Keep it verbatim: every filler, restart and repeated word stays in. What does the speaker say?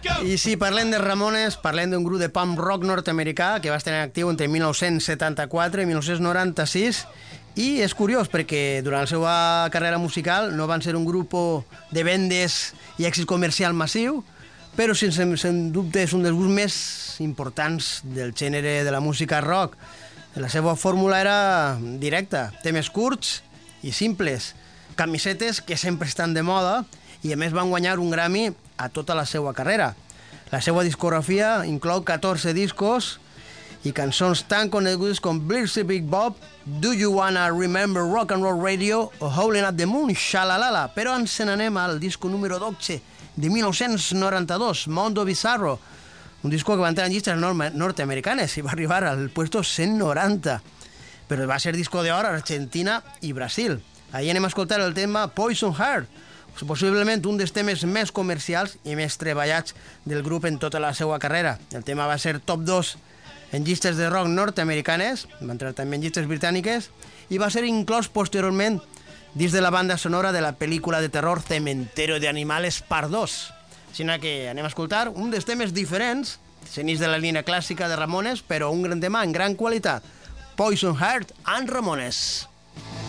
I si parlem de Ramones, parlem d'un grup de punk rock nord-americà que va estar en actiu entre mil nou-cents setanta-quatre i mil nou-cents noranta-sis, i és curiós perquè durant la seva carrera musical no van ser un grup de vendes i èxit comercial massiu, però sense, sense dubte és un dels grups més importants del gènere de la música rock. La seva fórmula era directa, temes curts i simples, camisetes que sempre estan de moda, i a més van guanyar un Grammy a tota la seva carrera. La seva discografia inclou catorze discos i cançons tan conegudes com Blitzy Big Bob, Do You Wanna Remember Rock and Roll Radio o Howlin' at the Moon, Shalalala. Però ens n'anem al disco número dotze de mil nou-cents noranta-dos, Mondo Bizarro, un disco que va entrar en llistes nord-americanes i va arribar al puesto cent noranta, però va ser disco d'or a Argentina i Brasil. Ahí anem a escoltar el tema Poison Heart, possiblement un dels temes més comercials i més treballats del grup en tota la seva carrera. El tema va ser top dos en llistes de rock nord-americanes, va entrar també en llistes britàniques, i va ser inclòs posteriorment dins de la banda sonora de la pel·lícula de terror Cementerio de Animales part dos. Així que anem a escoltar un dels temes diferents, senís de la línia clàssica de Ramones, però un gran tema en gran qualitat. Poison Heart and Ramones.